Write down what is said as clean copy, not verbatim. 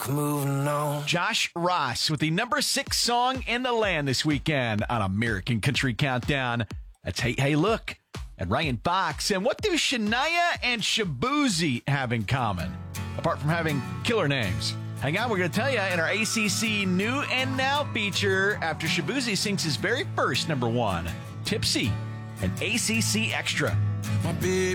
moving on. Josh Ross with the number 6 song in the land this weekend on American Country Countdown. That's Hey Hey Look and Ryan Fox. And what do Shania and Shaboozey have in common, apart from having killer names? Hang on, we're going to tell you in our ACC New and Now feature after Shaboozey sings his very first number 1, Tipsy, and ACC Extra. My baby